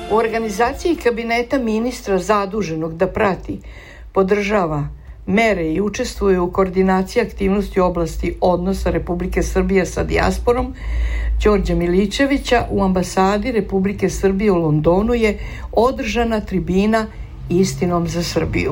U organizaciji kabineta ministra zaduženog da prati, podržava mere i učestvuje u koordinaciji aktivnosti u oblasti odnosa Republike Srbije sa dijasporom Đorđa Milićevića u ambasadi Republike Srbije u Londonu je održana tribina Istinom za Srbiju.